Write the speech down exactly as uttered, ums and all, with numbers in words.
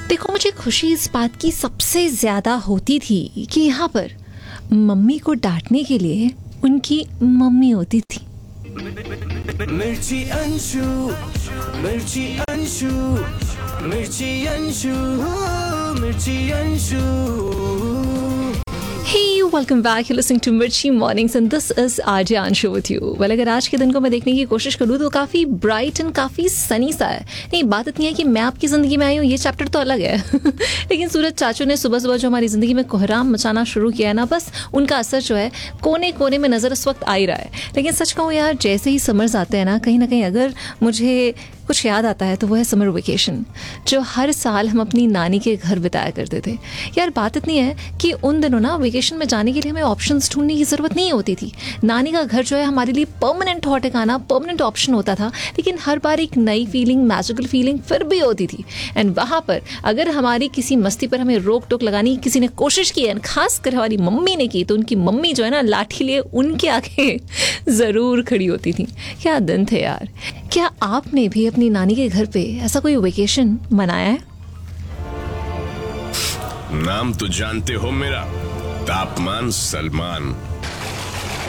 देखो, मुझे खुशी इस बात की सबसे ज्यादा होती थी कि यहाँ पर मम्मी को डांटने के लिए उनकी मम्मी होती थी। मिर्ची अंशु, मिर्ची अंशु, मिर्ची अंशु, मिर्ची Anshu. Hey, welcome back. You're listening to Mirchi Mornings and this is R J Anshu with you. Well, अगर आज के दिन को मैं देखने की कोशिश करूँ तो काफ़ी ब्राइट एंड काफ़ी सनी सा है। नहीं, बात इतनी है कि मैं आपकी ज़िंदगी में आई हूँ, ये चैप्टर तो अलग है लेकिन सूरज चाचू ने सुबह सुबह जो हमारी ज़िंदगी में कोहराम मचाना शुरू किया है ना, बस उनका असर जो है कोने कोने में नज़र इस वक्त आ ही रहा है। लेकिन सच कहूँ यार, जैसे ही समर्स आते हैं ना, कहीं ना कहीं अगर मुझे कुछ याद आता है तो वो है समर वेकेशन, जो हर साल हम अपनी नानी के घर बिताया करते थे। यार बात इतनी है कि उन दिनों ना वेकेशन में जाने के लिए हमें ऑप्शंस ढूंढने की ज़रूरत नहीं होती थी। नानी का घर जो है हमारे लिए परमानेंट ठिकाना, परमानेंट ऑप्शन होता था, लेकिन हर बार एक नई फीलिंग, मैजिकल फीलिंग फिर भी होती थी। एंड वहाँ पर अगर हमारी किसी मस्ती पर हमें रोक टोक लगानी किसी ने कोशिश की है, खास कर हमारी मम्मी ने की, तो उनकी मम्मी जो है ना लाठी लिए उनके आगे ज़रूर खड़ी होती थी। क्या दिन थे यार। क्या आपने भी अपनी नानी के घर पे ऐसा कोई वेकेशन मनाया है? नाम तो जानते हो मेरा, तापमान सलमान।